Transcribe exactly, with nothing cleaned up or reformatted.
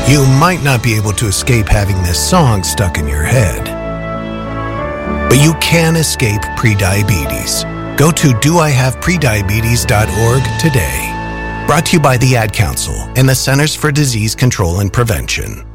You might not be able to escape having this song stuck in your head, but you can escape prediabetes. Go to do I have prediabetes dot org today. Brought to you by the Ad Council and the Centers for Disease Control and Prevention.